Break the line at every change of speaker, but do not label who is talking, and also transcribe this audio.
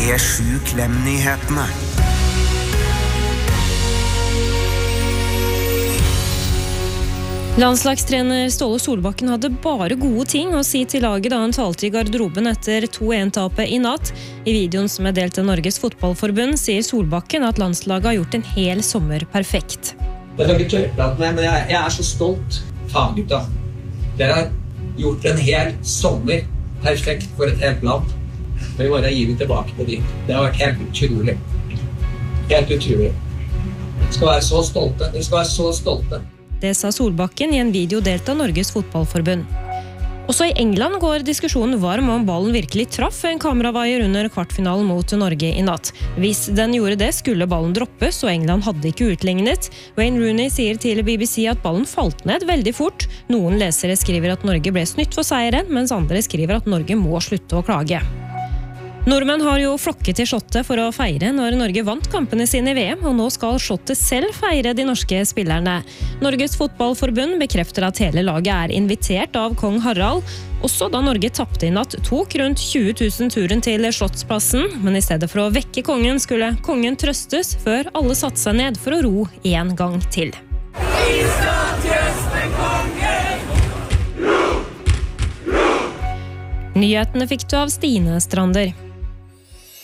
P7-Klem-nyhetene.
Landslagstrener Ståle Solbakken hadde bare gode ting å si til laget da han talte I garderoben etter 2-1-tapet I natt. I videoen som delt av Norges fotballforbund sier Solbakken at landslaget har gjort en hel sommer perfekt.
Det er ikke tørrprat med, men jeg så stolt. Faen, gutta. Dere har gjort en hel sommer perfekt for et helt land. Vi bare gir det tilbake på de. Det har vært helt utrolig. Helt utrolig. Dere skal være så stolte. Dere skal være så stolte.
Det sa Solbakken I en video delt av Norges fotballforbund. Også I England går diskusjonen varm om ballen virkelig traff en kameravaier under kvartfinalen mot Norge I natt. Hvis den gjorde det, skulle ballen droppes, og England hadde ikke utlignet. Wayne Rooney sier til BBC at ballen falt ned veldig fort. Noen lesere skriver at Norge ble snytt for seieren, mens andre skriver at Norge må slutte å klage. Nordmenn har jo flokket til Shottet for å feire når Norge vant kampene sine I VM, og nå skal Shottet selv feire de norske spillerne. Norges fotballforbund bekrefter at hele laget invitert av kong Harald. Også da Norge tappte I natt, tok rundt 20 000 turen til Slottsplassen, men I stedet for å vekke kongen skulle kongen trøstes før alle satte seg ned for å ro en gang til.
Vi skal trøste kongen!
Nyhetene fikk du av Stine Strander.